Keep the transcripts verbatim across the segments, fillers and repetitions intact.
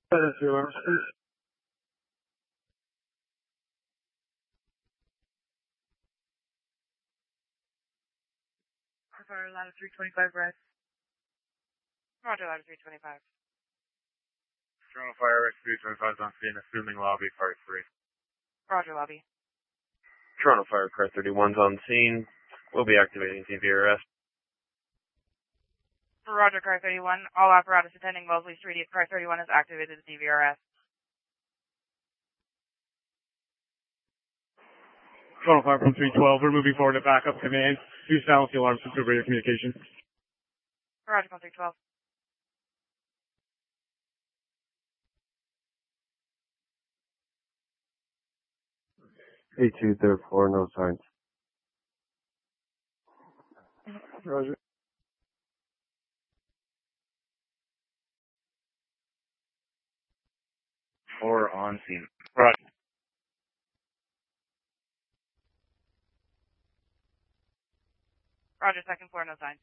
That's your arms, please. Fire ladder three twenty-five red. Roger, ladder three twenty-five. Toronto Fire X three twenty-five is on scene, assuming lobby, part three. Roger, lobby. Toronto Fire Car thirty-one's on scene. We'll be activating D V R S. For Roger, Car thirty-one, all apparatus attending Wellesley Street, Car thirty-one has activated the D V R S. Toronto Fire from three twelve, we're moving forward to backup command. Use silence the alarms to radio communication. Roger, from three twelve. A two, third floor, no signs. Roger. Or on scene. Roger. Roger, second floor, no signs.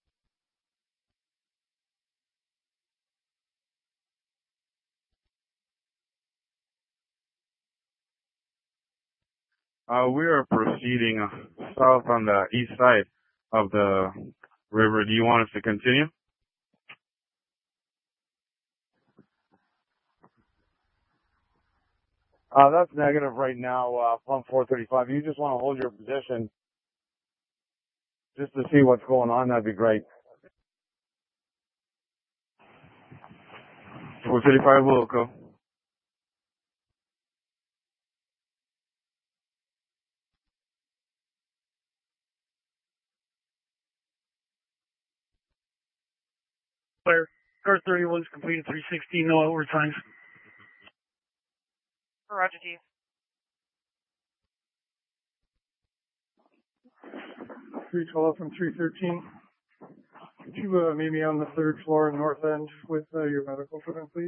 Uh, we are proceeding south on the east side of the river. Do you want us to continue? Uh, that's negative right now, uh, pump four thirty-five. You just want to hold your position just to see what's going on. That'd be great. four thirty-five will go. Fire. Car thirty-one's completed three sixteen, no outward signs. For Roger, Chief. three twelve from three thirteen. Could you uh, meet me on the third floor in North End with uh, your medical equipment, please?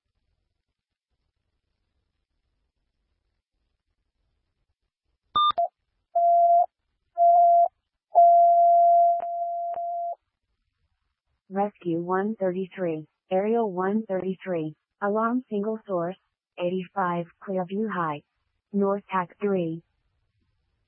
Rescue one thirty-three, Aerial one thirty-three, alarm single source, eighty-five Clearview Heights, North Tack three.